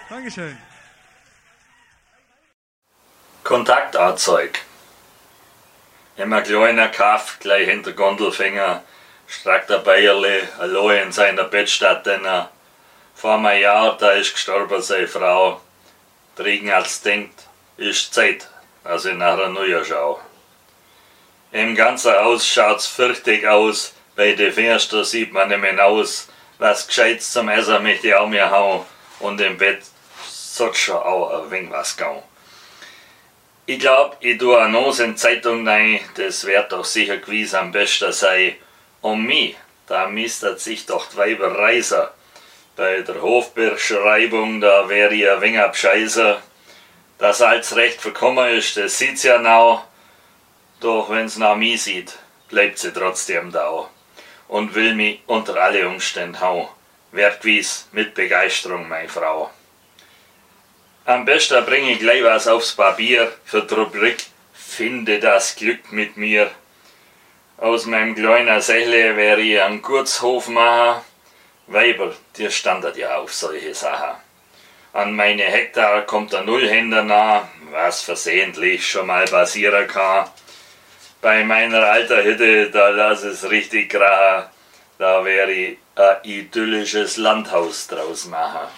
Dankeschön. Kontaktanzeig. Immer kleiner Kaff, gleich hinter Gondelfinger, streckt der Bayerli allein in seiner Bettstatt, denn vor einem Jahr, da ist gestorben seine Frau. Der Ignaz denkt, ist Zeit, dass ich nachher neu schau. Im ganzen Haus schaut's fürchtig aus, bei den Fenstern sieht man nicht mehr aus, was Gescheites zum Essen möchte ich auch mir hauen, und im Bett sollt schon auch ein wenig was gehen. Ich glaub, ich tue eine Nose in die Zeitung rein, das wird doch sicher gewiss am besten sein. Um mich, da mistet sich doch die Weiber reisen. Bei der Hofbeschreibung, da wär ich ein wenig abscheiße. Dass alles recht verkommen ist, das sieht's ja now. Doch wenn's nach mir sieht, bleibt sie trotzdem da. Und will mich unter alle Umstände hauen. Werd gewiss mit Begeisterung, meine Frau. Am besten bring ich gleich was aufs Papier für die Rubrik Finde das Glück mit mir. Aus meinem kleinen Sächle wär ich einen Gutshof machen. Weiber, die standet ja auf solche Sachen. An meine Hektar kommt der Nullhänder nah, was versehentlich schon mal passieren kann. Bei meiner alten Hütte, da lass es richtig krachen. Da wär ich ein idyllisches Landhaus draus machen.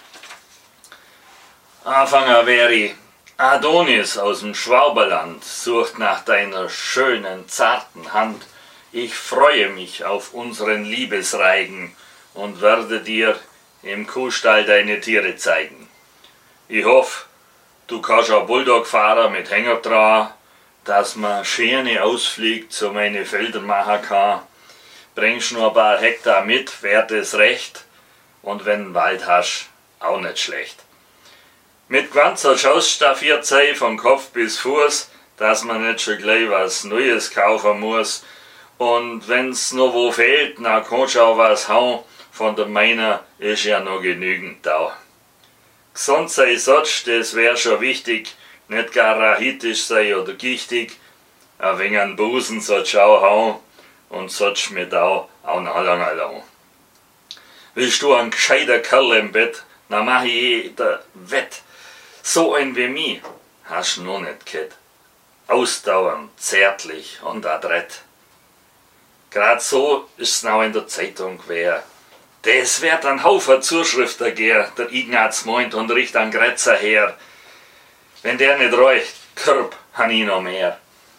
Anfänger wäre ich Adonis aus dem Schwaberland, sucht nach deiner schönen, zarten Hand. Ich freue mich auf unseren Liebesreigen und werde dir im Kuhstall deine Tiere zeigen. Ich hoffe, du kannst auch Bulldog fahren mit Hänger dran, dass man schöne Ausflüge zu meinen Feldern machen kann. Bringst nur ein paar Hektar mit, wär das recht, und wenn du Wald hast, auch nicht schlecht. Mit ganzer ausstaffiert sein, von Kopf bis Fuß, dass man nicht schon gleich was Neues kaufen muss. Und wenn's noch wo fehlt, dann kannst du auch was hauen, von der meiner ist ja noch genügend da. Gesund sein sollst, das wär schon wichtig, nicht gar rachitisch sein oder gichtig. Ein wenig an Busen sollst du auch hauen und sollst mit auch noch lange lang. Willst du ein gescheiter Kerl im Bett, dann mach ich jeder wett. So ein wie mich hast du noch nicht gehabt. Ausdauernd, zärtlich und adrett. Grad so ist's noch in der Zeitung gewesen. Das wird ein Haufen Zuschriften gehen, der Ignaz meint und riecht an Grätzer her. Wenn der nicht reicht, Körb han ich noch mehr.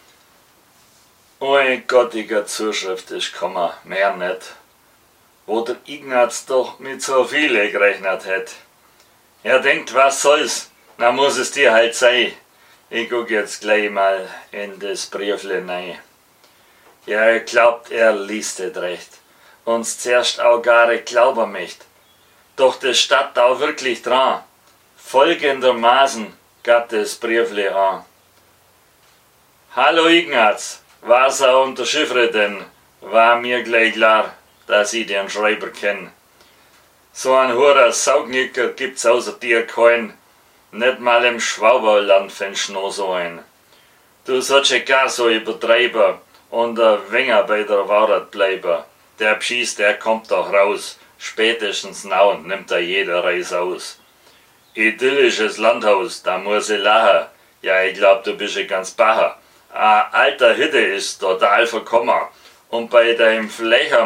Oi gottiger Zuschrift ist gekommen, mehr nicht. Wo der Ignaz doch mit so viele gerechnet hat. Er denkt, was soll's? Na muss es dir halt sein. Ich guck jetzt gleich mal in das Briefle rein. Ja, er glaubt, er liest es recht. Uns zuerst auch gar glauben möcht. Doch das steht auch wirklich dran. Folgendermaßen geht das Briefle an. Hallo Ignaz, was auch unterschiffre denn? War mir gleich klar, dass ich den Schreiber kenn. So ein hoher Saugnicker gibt's außer dir keinen. Nicht mal im Schwaberland findest du noch so ein. Du sollst ja gar so übertreiben und ein wenig bei der Wahrheit bleiben. Der Pschieß, der kommt doch raus. Spätestens now nimmt er jeder Reis aus. Idyllisches Landhaus, da muss ich lachen. Ja, ich glaub, du bist ja ganz bacher. Alter Hütte ist total verkommen. Und bei deinem Flächer